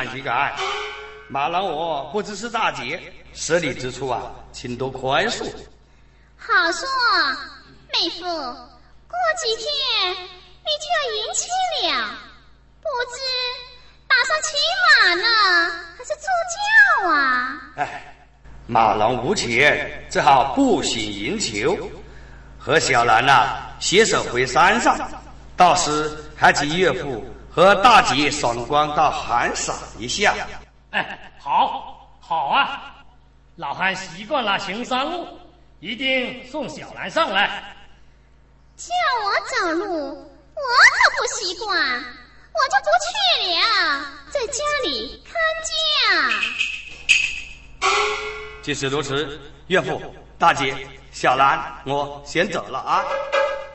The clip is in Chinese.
难膝盖。马郎我不只是大姐，设立之初啊，请多宽恕。 好说，妹夫，过几天你就要迎亲了，不知打算骑马呢，还是坐轿啊？ 哎，马郎无钱，只好步行迎求，和小兰携手回山上，到时还请岳父和大姐赏光到寒赏一下。 哎，好啊，老汉习惯了行山路，一定送小兰上来。 叫我走路，我可不习惯，我就不去了，在家里看家。 既是如此，岳父、大姐、小兰，我先走了啊。